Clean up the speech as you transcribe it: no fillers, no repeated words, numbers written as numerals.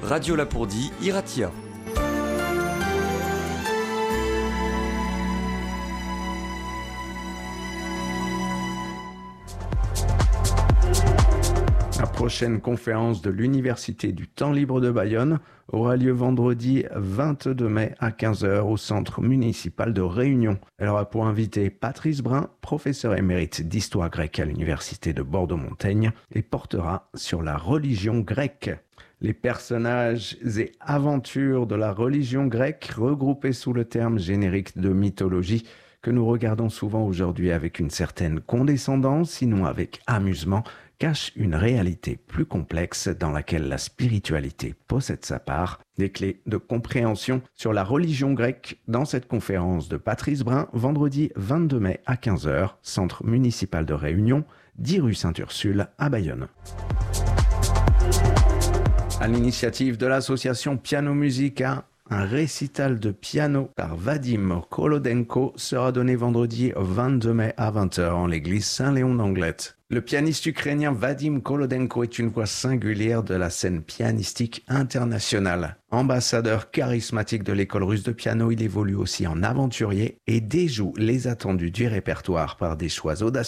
Radio Lapourdie, Iratia. La prochaine conférence de l'Université du Temps Libre de Bayonne aura lieu vendredi 22 mai à 15h au Centre municipal de Réunion. Elle aura pour invité Patrice Brun, professeur émérite d'histoire grecque à l'Université de Bordeaux-Montaigne, et portera sur la religion grecque. Les personnages et aventures de la religion grecque, regroupés sous le terme générique de mythologie, que nous regardons souvent aujourd'hui avec une certaine condescendance, sinon avec amusement, cache une réalité plus complexe dans laquelle la spiritualité possède sa part. Des clés de compréhension sur la religion grecque dans cette conférence de Patrice Brun, vendredi 22 mai à 15h, Centre municipal de Réunion, 10 rue Sainte-Ursule à Bayonne. À l'initiative de l'association Piano Musica, un récital de piano par Vadim Kolodenko sera donné vendredi 22 mai à 20h en l'église Saint-Léon d'Anglet. Le pianiste ukrainien Vadim Kolodenko est une voix singulière de la scène pianistique internationale. Ambassadeur charismatique de l'école russe de piano, il évolue aussi en aventurier et déjoue les attendus du répertoire par des choix audacieux